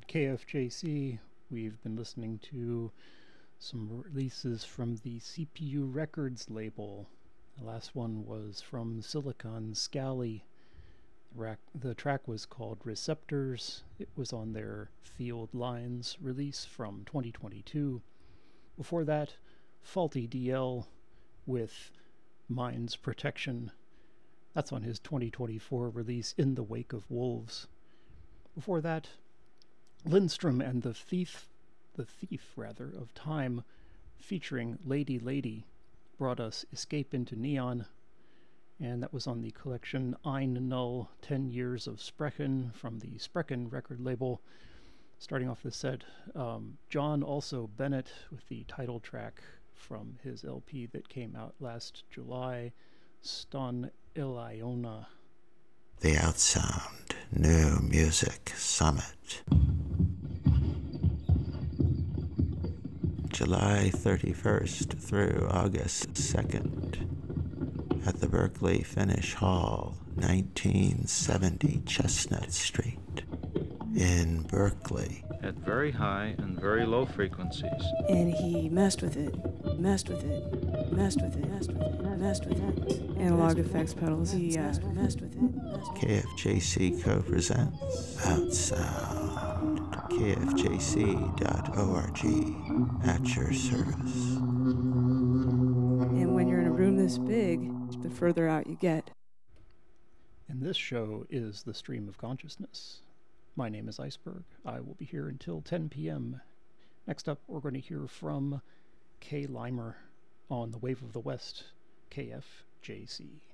KFJC, we've been listening to some releases from the CPU Records label. The last one was from Silicon Scally. The track was called Receptors. It was on their Field Lines release from 2022. Before that, Faulty DL with Mind's Protection. That's on his 2024 release In the Wake of Wolves. Before that, Lindstrom and the Thief of Time, featuring Lady Lady, brought us Escape into Neon, and that was on the collection Ein Null 10 Years of Sprechen from the Sprechen record label. Starting off the set, John Also Bennett with the title track from his LP that came out last July, Ston Iliona. The Outsound New Music Summit, July 31st through August 2nd at the Berkeley Finnish Hall, 1970 Chestnut Street in Berkeley. At very high and very low frequencies. And he messed with it. Analog effects pedals. He messed with it. KFJC co-presents Outsound. KFJC.org at your service. And when you're in a room this big, the further out you get. And this show is The Stream of Consciousness. My name is Iceberg. I will be here until 10 p.m. Next up, we're going to hear from Kay Limer on The Wave of the West, KFJC.